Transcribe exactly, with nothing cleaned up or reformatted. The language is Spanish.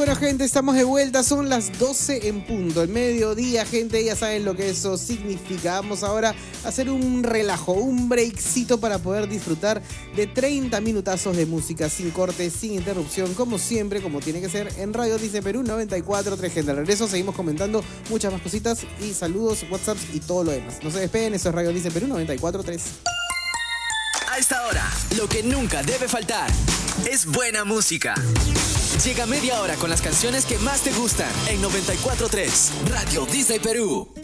bueno, gente, estamos de vuelta. Son las doce en punto, el mediodía, gente. Ya saben lo que eso significa. Vamos ahora a hacer un relajo, un breakcito para poder disfrutar de treinta minutazos de música sin corte, sin interrupción, como siempre, como tiene que ser en Radio Disney Perú noventa y cuatro punto tres. Gente, al regreso seguimos comentando muchas más cositas y saludos, WhatsApps y todo lo demás. No se despeguen, eso es Radio Disney Perú noventa y cuatro punto tres. A esta hora, lo que nunca debe faltar es buena música. Llega media hora con las canciones que más te gustan en noventa y cuatro punto tres, Radio Disney Perú.